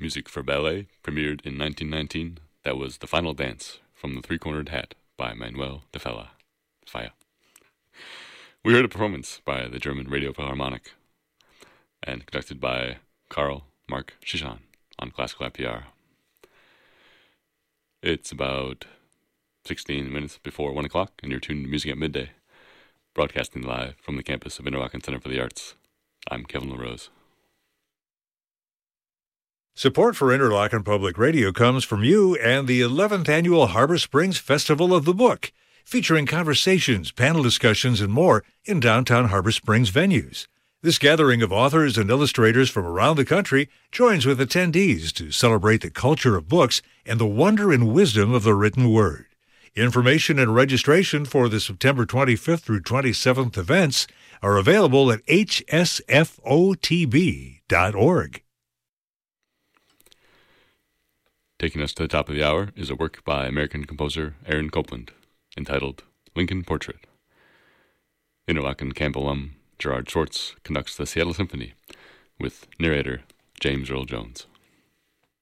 music for ballet, premiered in 1919. That was The Final Dance from The Three-Cornered Hat by Manuel de Falla. We heard a performance by the German Radio Philharmonic and conducted by Karl Mark Shishan on Classical IPR. It's about 16 minutes before 1 o'clock, and you're tuned to Music at Midday, broadcasting live from the campus of Interlochen Center for the Arts. I'm Kevin LaRose. Support for Interlochen Public Radio comes from you and the 11th Annual Harbor Springs Festival of the Book, featuring conversations, panel discussions, and more in downtown Harbor Springs venues. This gathering of authors and illustrators from around the country joins with attendees to celebrate the culture of books and the wonder and wisdom of the written word. Information and registration for the September 25th through 27th events are available at hsfotb.org. Taking us to the top of the hour is a work by American composer Aaron Copland, entitled Lincoln Portrait. Interlochen Camp alum Gerard Schwartz conducts the Seattle Symphony with narrator James Earl Jones.